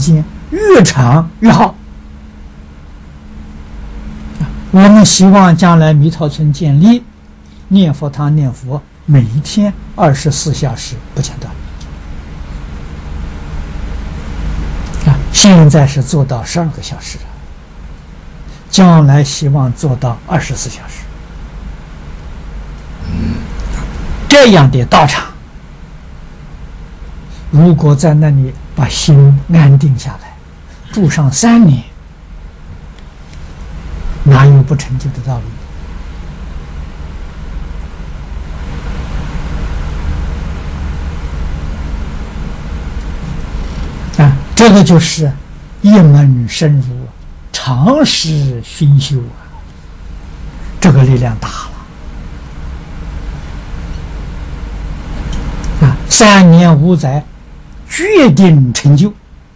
间越长越好。我们希望将来弥陀村建立，念佛堂念佛，每一天24小时不间断。现在是做到12个小时了，将来希望做到24小时。这样的道场，如果在那里把心安定下来，住上3年，哪有不成就的道理？这个就是一门深入，长时熏修啊，这个力量大了3年5载，决定成就。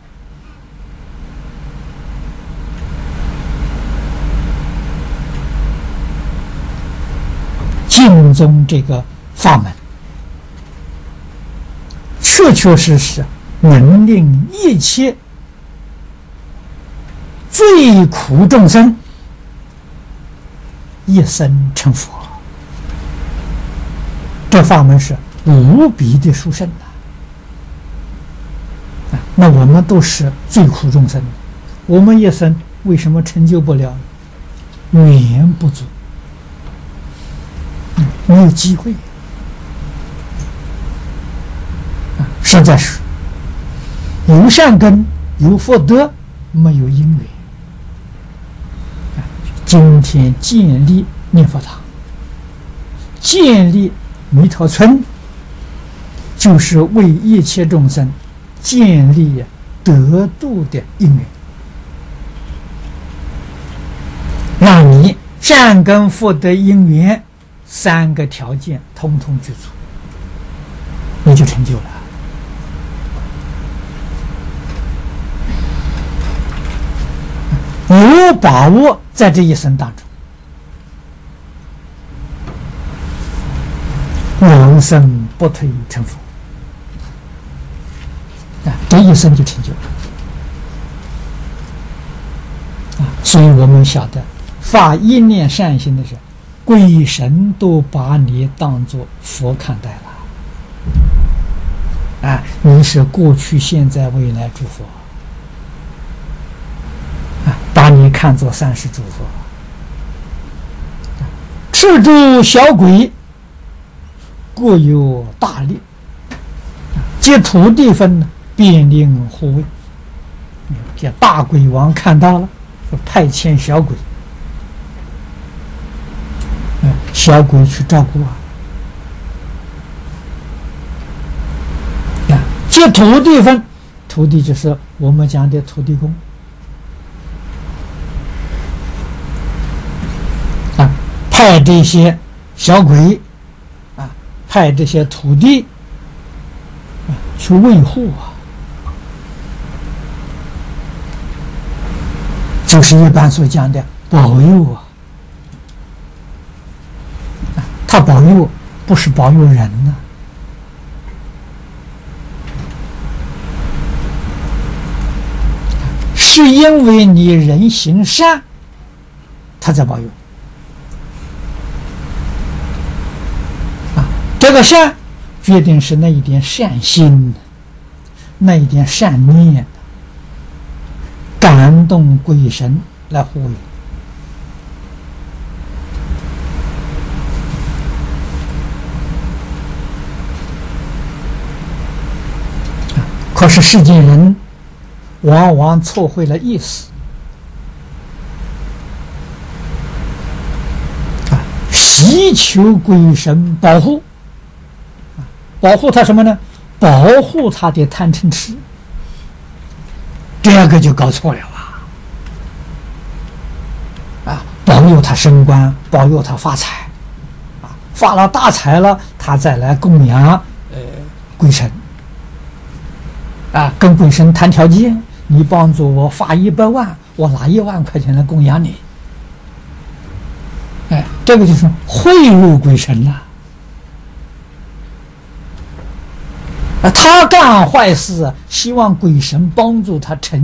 净宗这个法门，确确实实能令一切最苦众生一生成佛。这法门是无比的殊胜那我们都是最苦众生，我们一生为什么成就不了？缘不足，没有机会。实在是有善根，有福德，没有因缘。今天建立念佛堂，建立弥陀村，就是为一切众生建立得度的因缘，让你善根福德因缘3个条件通通具足，你就成就了。有把握在这一生当中，永生不退成佛，这一生就成就了。所以我们晓得，发一念善心的时候，鬼神都把你当作佛看待了。你是过去、现在、未来诸佛。把你看作三世诸佛，赤诸小鬼各有大力，借土地分呢，便令护卫。这大鬼王看到了，就派遣小鬼，小鬼去照顾借土地分，土地就是我们讲的土地公。派这些小鬼派这些土地去维护就是一般所讲的保佑他保佑不是保佑人呢，是因为你人行善，他在保佑。这个善决定是那一点善心，那一点善念，感动鬼神来护卫。可是世间人往往错会了意思，祈求鬼神保护。保护他什么呢？保护他的贪嗔痴，这个就搞错了保佑他升官，保佑他发财，发了大财了，他再来供养鬼神，跟鬼神谈条件，你帮助我发100万，我拿1万块钱来供养你，这个就是贿赂鬼神了。他干坏事，希望鬼神帮助他成